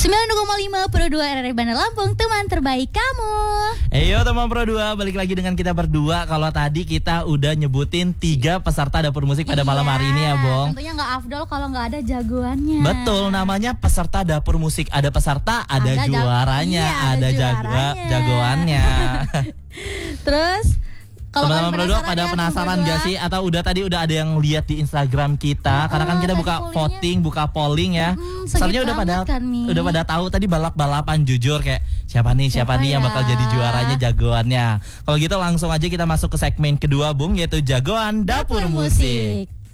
92,5 Pro 2 RRI Bandar Lampung, teman terbaik kamu. Eyo teman Pro 2, balik lagi dengan kita berdua. Kalau tadi kita udah nyebutin 3 peserta dapur musik pada malam hari ini ya, Bong. Tentunya gak afdol kalau gak ada jagoannya. Betul, namanya peserta dapur musik. Ada peserta, ada juaranya, ada jagoannya. Terus teman-teman Pro 2 pada penasaran gak sih? Atau udah ada yang lihat di Instagram kita? Karena kan kita buka voting, buka polling ya. Soalnya udah pada tahu tadi balap-balapan jujur kayak siapa nih yang bakal jadi juaranya, jagoannya. Kalau gitu langsung aja kita masuk ke segmen kedua, Bung, yaitu jagoan dapur musik.